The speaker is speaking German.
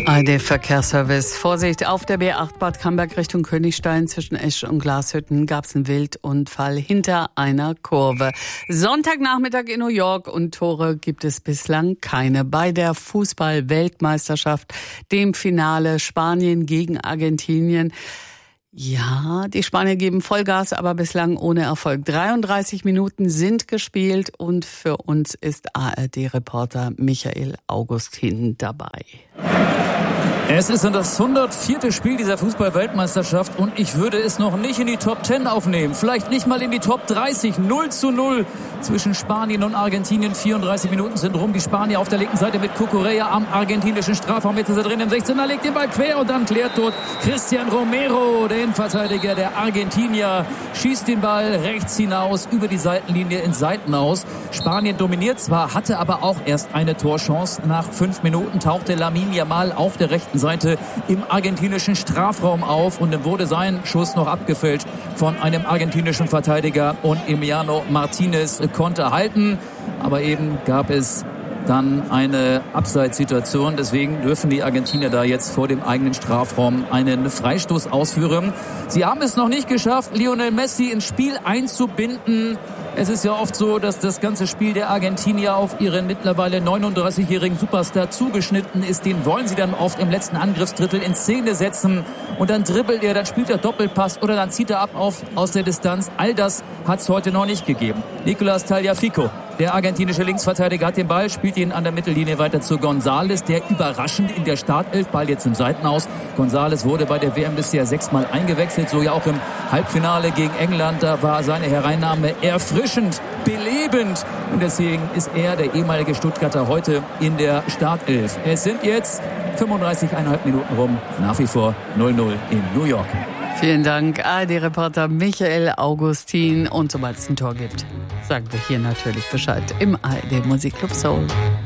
ARD Verkehrsservice. Vorsicht, auf der B8 Bad Camberg Richtung Königstein zwischen Esch und Glashütten gab es einen Wildunfall hinter einer Kurve. Sonntagnachmittag in New York und Tore gibt es bislang keine. Bei der Fußball-Weltmeisterschaft, dem Finale Spanien gegen Argentinien. Ja, die Spanier geben Vollgas, aber bislang ohne Erfolg. 33 Minuten sind gespielt und für uns ist ARD-Reporter Michael Augustin dabei. Es ist das 104. Spiel dieser Fußball-Weltmeisterschaft und ich würde es noch nicht in die Top 10 aufnehmen. Vielleicht nicht mal in die Top 30. 0:0 zwischen Spanien und Argentinien. 34 Minuten sind rum. Die Spanier auf der linken Seite mit Cucurella am argentinischen Strafraum. Jetzt ist er drin im 16er, legt den Ball quer und dann klärt dort Cristian Romero, der Innenverteidiger der Argentinier, schießt den Ball rechts hinaus über die Seitenlinie ins Seitenaus. Spanien dominiert zwar, hatte aber auch erst eine Torchance. Nach 5 Minuten tauchte Lamine Yamal auf der rechten Seite im argentinischen Strafraum auf und dann wurde sein Schuss noch abgefälscht von einem argentinischen Verteidiger und Emiliano Martinez konnte halten, aber eben gab es dann eine Abseitssituation. Deswegen dürfen die Argentinier da jetzt vor dem eigenen Strafraum einen Freistoß ausführen. Sie haben es noch nicht geschafft, Lionel Messi ins Spiel einzubinden. Es ist ja oft so, dass das ganze Spiel der Argentinier auf ihren mittlerweile 39-jährigen Superstar zugeschnitten ist. Den wollen sie dann oft im letzten Angriffsdrittel in Szene setzen. Und dann dribbelt er, dann spielt er Doppelpass oder dann zieht er ab aus der Distanz. All das hat es heute noch nicht gegeben. Nicolás Tagliafico, der argentinische Linksverteidiger, hat den Ball, spielt ihn an der Mittellinie weiter zu González, der überraschend in der Startelf, Ball jetzt im Seitenaus. González wurde bei der WM bisher 6-mal eingewechselt, so ja auch im Halbfinale gegen England. Da war seine Hereinnahme erfrischend, belebend. Und deswegen ist er, der ehemalige Stuttgarter, heute in der Startelf. Es sind jetzt 35,5 Minuten rum, nach wie vor 0:0 in New York. Vielen Dank, ARD-Reporter Michael Augustin. Und sobald es ein Tor gibt, sagen wir hier natürlich Bescheid im ARD Musikclub Soul.